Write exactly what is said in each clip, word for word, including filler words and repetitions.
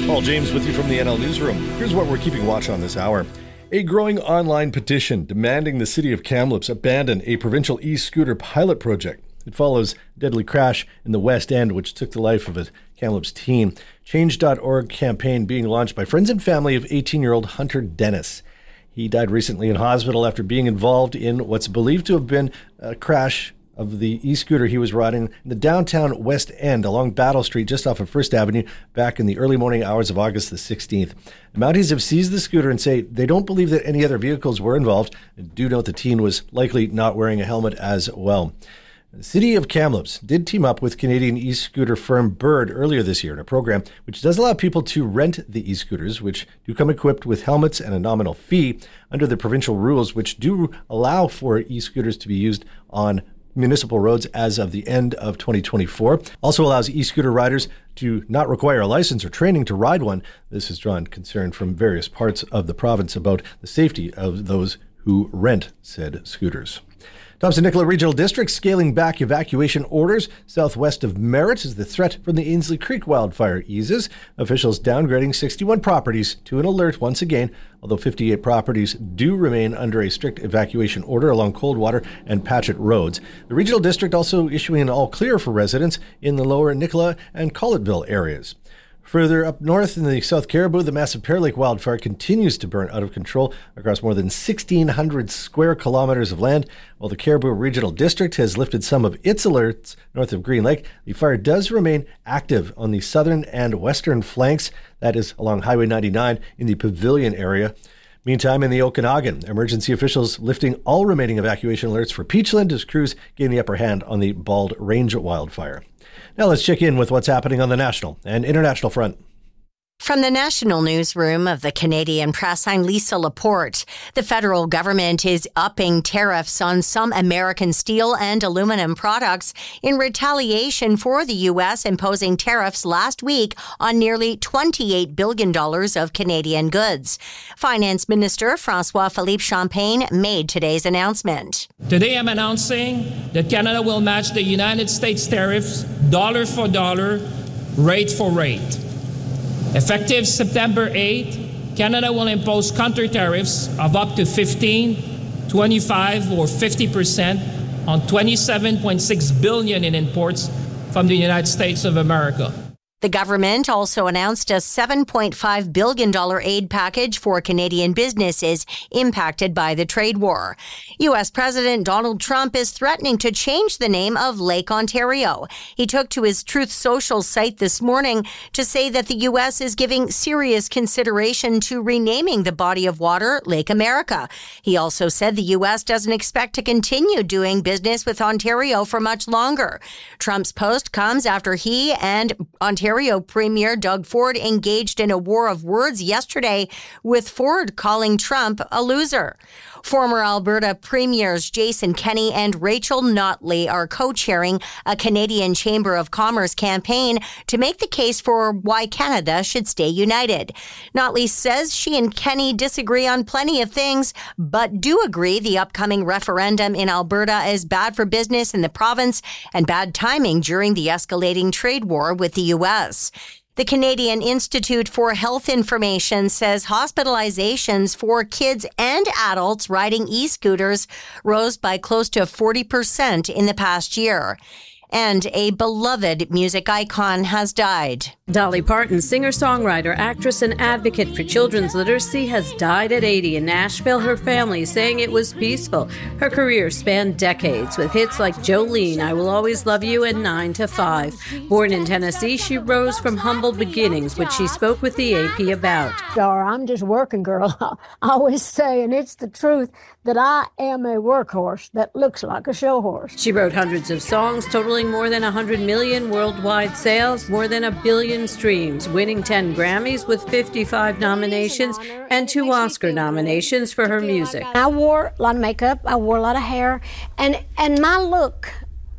Paul James with you from the N L Newsroom. Here's what we're keeping watch on this hour. A growing online petition demanding the city of Kamloops abandon a provincial e-scooter pilot project. It follows a deadly crash in the West End, which took the life of a Kamloops teen. Change dot org campaign being launched by friends and family of eighteen-year-old Hunter Dennis. He died recently in hospital after being involved in what's believed to have been a crash of the e-scooter he was riding in the downtown West End along Battle Street just off of First Avenue back in the early morning hours of August the sixteenth. The Mounties have seized the scooter and say they don't believe that any other vehicles were involved and do note the teen was likely not wearing a helmet as well. The city of Kamloops did team up with Canadian e-scooter firm Bird earlier this year in a program which does allow people to rent the e-scooters, which do come equipped with helmets and a nominal fee under the provincial rules, which do allow for e-scooters to be used on municipal roads as of the end of twenty twenty-four. Also allows e-scooter riders to not require a license or training to ride one. This has drawn concern from various parts of the province about the safety of those who rent said scooters. Thompson-Nicola Regional District scaling back evacuation orders southwest of Merritt as the threat from the Ainslie Creek wildfire eases. Officials downgrading sixty-one properties to an alert once again, although fifty-eight properties do remain under a strict evacuation order along Coldwater and Patchett roads. The Regional District also issuing an all-clear for residents in the lower Nicola and Collettville areas. Further up north in the South Caribou, the massive Pear Lake wildfire continues to burn out of control across more than sixteen hundred square kilometers of land. While the Caribou Regional District has lifted some of its alerts north of Green Lake, the fire does remain active on the southern and western flanks. That is along Highway ninety-nine in the Pavilion area. Meantime, in the Okanagan, emergency officials lifting all remaining evacuation alerts for Peachland as crews gain the upper hand on the Bald Range wildfire. Now let's check in with what's happening on the national and international front. From the National Newsroom of the Canadian Press, I'm Lisa Laporte. The federal government is upping tariffs on some American steel and aluminum products in retaliation for the U S imposing tariffs last week on nearly twenty-eight billion dollars of Canadian goods. Finance Minister François-Philippe Champagne made today's announcement. Today I'm announcing that Canada will match the United States tariffs dollar for dollar, rate for rate. Effective September eighth, Canada will impose counter tariffs of up to fifteen, twenty-five, or fifty percent on twenty-seven point six billion dollars in imports from the United States of America. The government also announced a seven point five billion dollars aid package for Canadian businesses impacted by the trade war. U S President Donald Trump is threatening to change the name of Lake Ontario. He took to his Truth Social site this morning to say that the U S is giving serious consideration to renaming the body of water Lake America. He also said the U S doesn't expect to continue doing business with Ontario for much longer. Trump's post comes after he and Ontario Ontario Premier Doug Ford engaged in a war of words yesterday, with Ford calling Trump a loser. Former Alberta Premiers Jason Kenney and Rachel Notley are co-chairing a Canadian Chamber of Commerce campaign to make the case for why Canada should stay united. Notley says she and Kenney disagree on plenty of things, but do agree the upcoming referendum in Alberta is bad for business in the province and bad timing during the escalating trade war with the U S. The Canadian Institute for Health Information says hospitalizations for kids and adults riding e-scooters rose by close to forty percent in the past year. And a beloved music icon has died. Dolly Parton, singer-songwriter, actress, and advocate for children's literacy, has died at eighty in Nashville, her family saying it was peaceful. Her career spanned decades with hits like Jolene, I Will Always Love You, and nine to five. Born in Tennessee, she rose from humble beginnings, which she spoke with the A P about. Dara, I'm just working girl. I always say, and it's the truth, that I am a workhorse that looks like a show horse. She wrote hundreds of songs, totaling more than one hundred million worldwide sales, more than a billion streams, winning ten Grammys with fifty-five nominations and two Oscar nominations for her music. I wore a lot of makeup, I wore a lot of hair, and, and my look,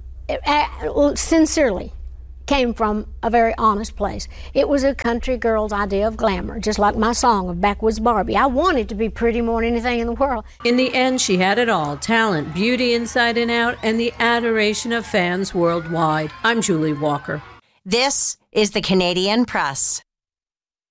uh, sincerely, came from a very honest place. It was a country girl's idea of glamour, just like my song of Backwoods Barbie. I wanted to be pretty more than anything in the world. In the end, she had it all: talent, beauty inside and out, and the adoration of fans worldwide. I'm Julie Walker. This is the Canadian Press.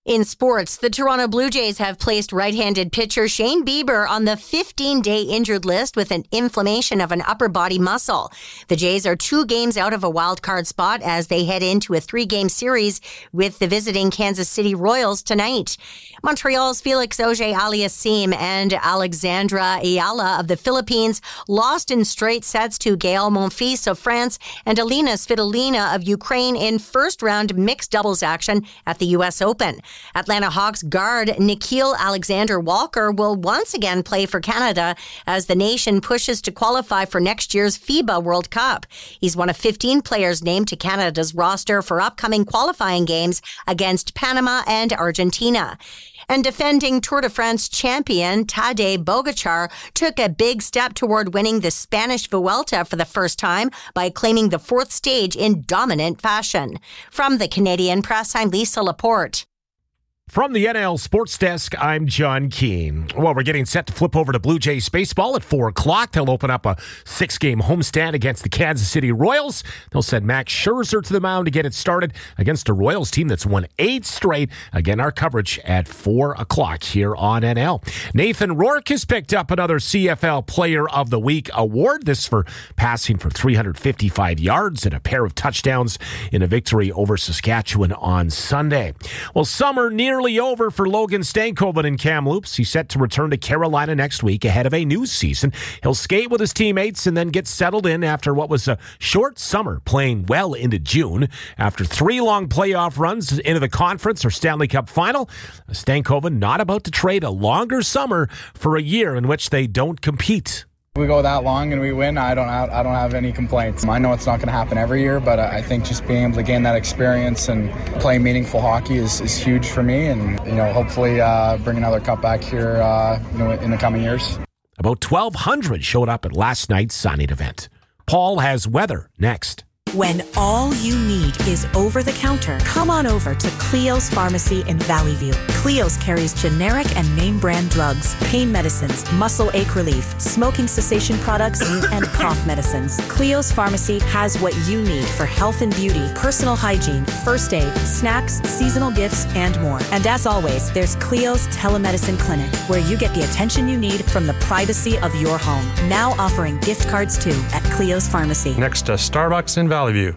In sports, the Toronto Blue Jays have placed right-handed pitcher Shane Bieber on the fifteen-day injured list with an inflammation of an upper body muscle. The Jays are two games out of a wild card spot as they head into a three-game series with the visiting Kansas City Royals tonight. Montreal's Felix Auger-Aliassime and Alexandra Ayala of the Philippines lost in straight sets to Gael Monfils of France and Alina Svitolina of Ukraine in first-round mixed doubles action at the U S Open. Atlanta Hawks guard Nikhil Alexander-Walker will once again play for Canada as the nation pushes to qualify for next year's FIBA World Cup. He's one of fifteen players named to Canada's roster for upcoming qualifying games against Panama and Argentina. And defending Tour de France champion Tadej Pogačar took a big step toward winning the Spanish Vuelta for the first time by claiming the fourth stage in dominant fashion. From the Canadian Press, I'm Lisa Laporte. From the N L Sports Desk, I'm John Keane. Well, we're getting set to flip over to Blue Jays baseball at four o'clock. They'll open up a six-game homestand against the Kansas City Royals. They'll send Max Scherzer to the mound to get it started against a Royals team that's won eight straight. Again, our coverage at four o'clock here on N L. Nathan Rourke has picked up another C F L Player of the Week award. This for passing for three hundred fifty-five yards and a pair of touchdowns in a victory over Saskatchewan on Sunday. Well, summer near over for Logan Stankoven in Kamloops. He's set to return to Carolina next week ahead of a new season. He'll skate with his teammates and then get settled in after what was a short summer, playing well into June. After three long playoff runs into the conference or Stanley Cup final, Stankoven not about to trade a longer summer for a year in which they don't compete. We go that long and we win, I don't I don't have any complaints. I know it's not going to happen every year, but I think just being able to gain that experience and play meaningful hockey is, is huge for me, and you know, hopefully uh, bring another cup back here uh, you know, in the coming years. About twelve hundred showed up at last night's signing event. Paul has weather next. When all you need is over-the-counter, come on over to Cleo's Pharmacy in Valley View. Cleo's carries generic and name-brand drugs, pain medicines, muscle ache relief, smoking cessation products, and cough medicines. Cleo's Pharmacy has what you need for health and beauty, personal hygiene, first aid, snacks, seasonal gifts, and more. And as always, there's Cleo's Telemedicine Clinic, where you get the attention you need from the privacy of your home. Now offering gift cards, too, at Cleo's Pharmacy. Next to Starbucks in Valley View.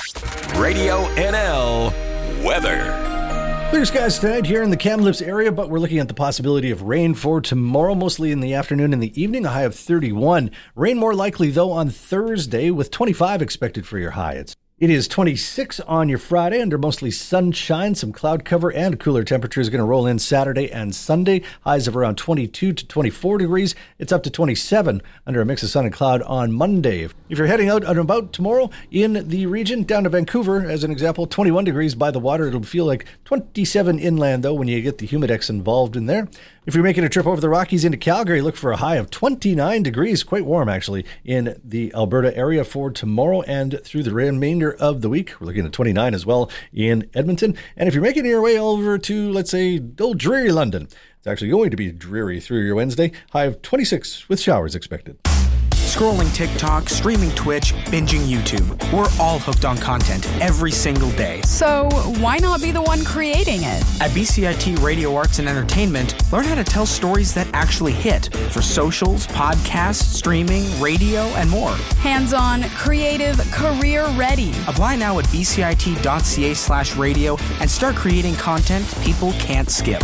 Radio N L weather. Clear skies tonight here in the Kamloops area, but we're looking at the possibility of rain for tomorrow, mostly in the afternoon and the evening, a high of thirty-one. Rain more likely, though, on Thursday, with twenty-five expected for your high. It's It is twenty-six on your Friday under mostly sunshine, some cloud cover, and cooler temperatures going to roll in Saturday and Sunday. Highs of around twenty-two to twenty-four degrees. It's up to twenty-seven under a mix of sun and cloud on Monday. If you're heading out and about tomorrow in the region, down to Vancouver, as an example, twenty-one degrees by the water. It'll feel like twenty-seven inland, though, when you get the Humidex involved in there. If you're making a trip over the Rockies into Calgary, look for a high of twenty-nine degrees, quite warm actually, in the Alberta area for tomorrow and through the remainder of the week. We're looking at twenty-nine as well in Edmonton. And if you're making your way over to, let's say, old dreary London, it's actually going to be dreary through your Wednesday, high of twenty-six with showers expected. Scrolling TikTok, streaming Twitch, binging YouTube. We're all hooked on content every single day. So why not be the one creating it? At B C I T Radio Arts and Entertainment, learn how to tell stories that actually hit for socials, podcasts, streaming, radio, and more. Hands-on, creative, career-ready. Apply now at bcit.ca slash radio and start creating content people can't skip.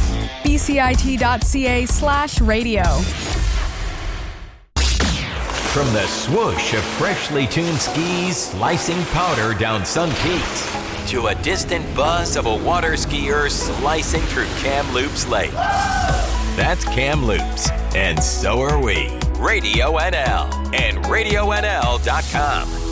bcit.ca slash radio. From the swoosh of freshly tuned skis slicing powder down Sun Peaks to a distant buzz of a water skier slicing through Kamloops Lake. That's Kamloops, and so are we. Radio N L and radio N L dot com.